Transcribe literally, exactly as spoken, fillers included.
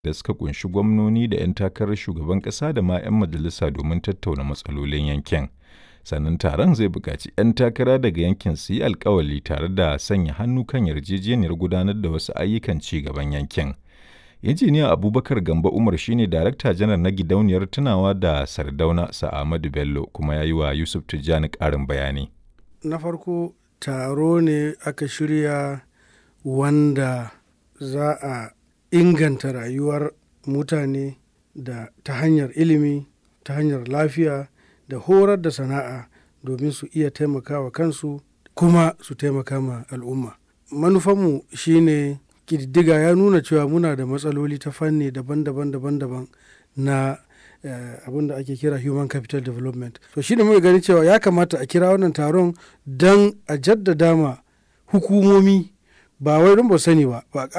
da suka kunshi gwamnoni da 'yan takarar shugaban ƙasa da ma 'yan majalisa domin tattauna matsalolin yankin. Sannan taron zai buƙaci 'yan takara daga yankin su yi alkawali tare da sanya hannu kan yarjejeniyar gudanar da wasu ayyukan ci gaban yankin. Injiniya Abubakar Gambo Umar shine Darakta Janar na Gidauniyar Tunawa da Sardauna Sa'amadu Bello kuma ya yi wa Yusuf Tijjani ƙarin bayani. Na farko taro ne aka shirya wanda za a inganta rayuwar mutane da ta hanyar ilimi, ta hanyar lafiya da horar da sana'a domin su iya taimakawa kansu kuma su taimaka ma al'umma. Manufanmu shine ƙididdiga ya nuna cewa muna da matsaloli ta fanni daban-daban daban-daban na eh, abin da ake kira human capital development. To shine muka gani cewa ya kamata a kira wannan taron don a jaddada ma hukumomi ba wai don ba sani ba ba